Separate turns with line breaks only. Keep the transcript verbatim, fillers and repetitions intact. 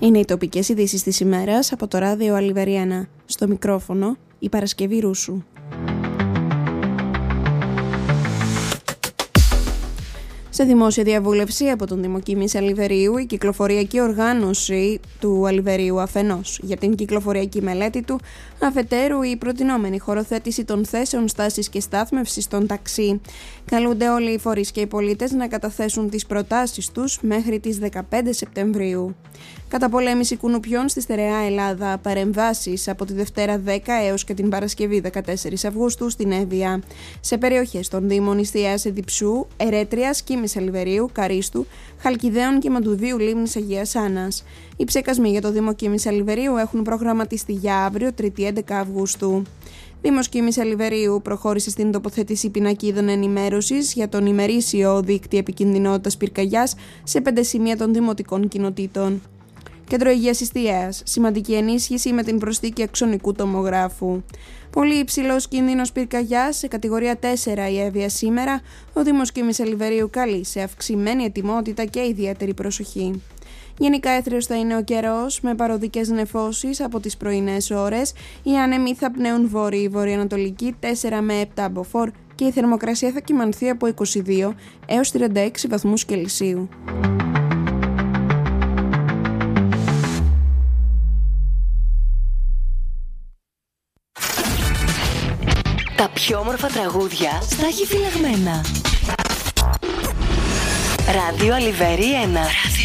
Είναι οι τοπικές ειδήσεις της ημέρας από το ράδιο Αλιβέρι ένα. Στο μικρόφωνο η Παρασκευή Ρούσου. Σε δημόσια διαβούλευση από τον Δήμο Κίμης Αλιβερίου, η κυκλοφοριακή οργάνωση του Αλιβερίου αφενός για την κυκλοφοριακή μελέτη του, αφετέρου η προτινόμενη χωροθέτηση των θέσεων στάσης και στάθμευσης των ταξί. Καλούνται όλοι οι φορείς και οι πολίτες να καταθέσουν τις προτάσεις τους μέχρι τις δεκαπέντε Σεπτεμβρίου. Καταπολέμηση κουνουπιών στη στερεά Ελλάδα. Παρεμβάσεις από τη Δευτέρα δέκα έως και την Παρασκευή δεκατέσσερις Αυγούστου στην Εύβοια. Σε περιοχές των Δήμων Ιστιάς Εδιψού, Ερέτριας, Κίμης Αλιβερίου, Καρίστου, Χαλκιδαίων και Μαντουδίου Λίμνης Αγίας Άννας. Οι ψεκασμοί για το Δήμο Κίμης Αλιβερίου έχουν προγραμματιστεί για αύριο, Τρίτη έντεκα Αυγούστου. Δήμος Κίμης Αλιβερίου προχώρησε στην τοποθέτηση πινακίδων ενημέρωσης για τον ημερήσιο δίκτυο επικινδυνότητας πυρκαγιάς σε πέντε σημεία των δημοτικών κοινοτήτων. Κέντρο Υγείας Ιστιαίας. Σημαντική ενίσχυση με την προσθήκη αξονικού τομογράφου. Πολύ υψηλός κίνδυνος πυρκαγιάς σε κατηγορία τέσσερα η Εύβοια σήμερα. Ο Δήμος Κίμης Αλιβερίου καλεί σε αυξημένη ετοιμότητα και ιδιαίτερη προσοχή. Γενικά έθριος θα είναι ο καιρός με παροδικές νεφώσεις από τις πρωινές ώρες. Οι άνεμοι θα πνέουν βόρειο-βορειοανατολική τέσσερα με επτά μποφόρ και η θερμοκρασία θα κυμανθεί από είκοσι δύο έως τριάντα έξι βαθμούς Κελσίου.
Τα πιο όμορφα τραγούδια στα έχει φυλαγμένα. Ράδιο Αλιβέρι ένα.